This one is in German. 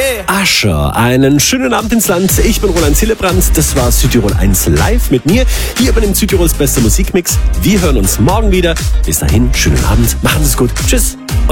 Ascher, einen schönen Abend ins Land. Ich bin Roland Hillebrand. Das war Südtirol 1 live mit mir. Hier übernimmt Südtirols bester Musikmix. Wir hören uns morgen wieder. Bis dahin, schönen Abend. Machen Sie es gut. Tschüss.